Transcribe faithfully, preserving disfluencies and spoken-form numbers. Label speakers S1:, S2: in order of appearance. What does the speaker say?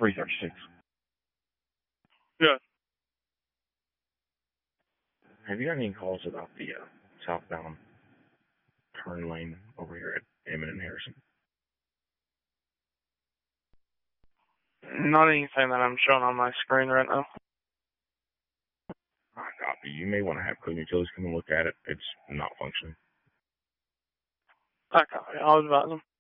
S1: three thirty-six.
S2: Yeah.
S1: Have you got any calls about the uh, southbound turn lane over here at Emmett and Harrison?
S2: Not anything that I'm showing on my screen right now.
S1: I copy. You may want to have Clean Utilities come and look at it. It's not functioning.
S2: I copy. I'll advise them.